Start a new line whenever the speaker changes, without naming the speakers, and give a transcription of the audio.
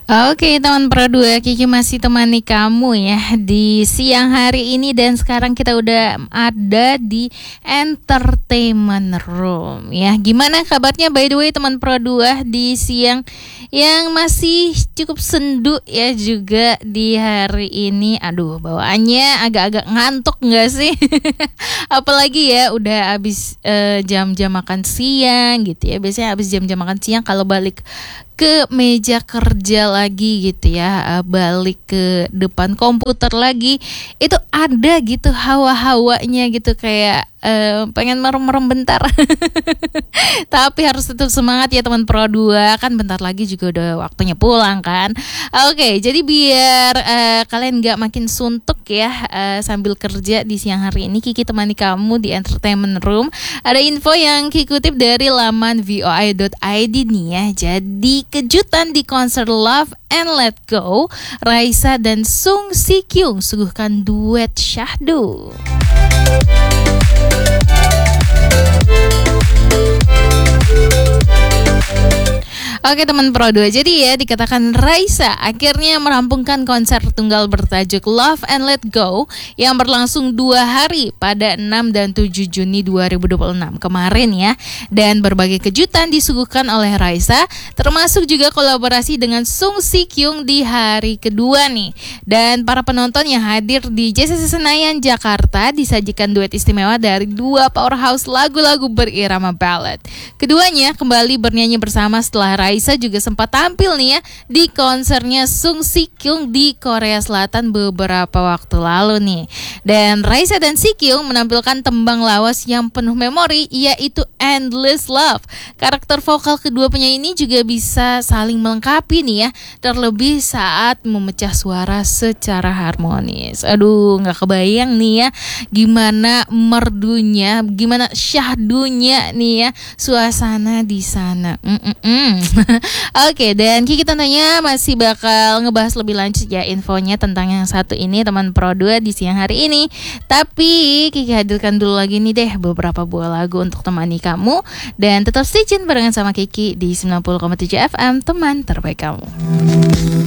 Oke teman Pro 2, Kiki masih temani kamu ya di siang hari ini. Dan sekarang kita udah ada di Entertainment Room ya. Gimana kabarnya by the way teman Pro 2 di siang yang masih cukup sendu ya juga di hari ini. Aduh, bawaannya agak-agak ngantuk gak sih? Apalagi ya udah habis jam-jam makan siang gitu ya. Biasanya habis jam-jam makan siang kalau balik ke meja kerja lagi gitu ya, balik ke depan komputer lagi, itu ada gitu hawa-hawanya gitu kayak pengen merem-merem bentar. Tapi harus tetap semangat ya teman Pro 2, kan bentar lagi juga udah waktunya pulang kan. Oke, jadi biar kalian gak makin suntuk ya sambil kerja di siang hari ini, Kiki temani kamu di Entertainment Room. Ada info yang Kiki kutip dari laman voi.id nih ya. Jadi kejutan di konser Love and Let Go, Raisa dan Sung Si Kyung suguhkan duet syahdu. Oke teman Pro 2, jadi ya dikatakan Raisa akhirnya merampungkan konser tunggal bertajuk Love and Let Go yang berlangsung 2 hari pada 6 dan 7 Juni 2026 kemarin ya. Dan berbagai kejutan disuguhkan oleh Raisa, termasuk juga kolaborasi dengan Sung Si Kyung di hari kedua nih. Dan para penonton yang hadir di JCC Senayan, Jakarta disajikan duet istimewa dari dua powerhouse lagu-lagu berirama ballad. Keduanya kembali bernyanyi bersama setelah Raisa juga sempat tampil nih ya di konsernya Sung Si Kyung di Korea Selatan beberapa waktu lalu nih. Dan Raisa dan Si Kyung menampilkan tembang lawas yang penuh memori, yaitu Endless Love. Karakter vokal kedua penyanyi ini juga bisa saling melengkapi nih ya, terlebih saat memecah suara secara harmonis. Aduh, gak kebayang nih ya gimana merdunya, gimana syahdunya nih ya suasana di sana. Oke, dan Kiki tentunya masih bakal ngebahas lebih lanjut ya infonya tentang yang satu ini teman Pro 2 di siang hari ini. Tapi Kiki hadirkan dulu lagi nih deh beberapa buah lagu untuk temani kamu. Dan tetap stay tune barengan sama Kiki di 90,7 FM, teman terbaik kamu.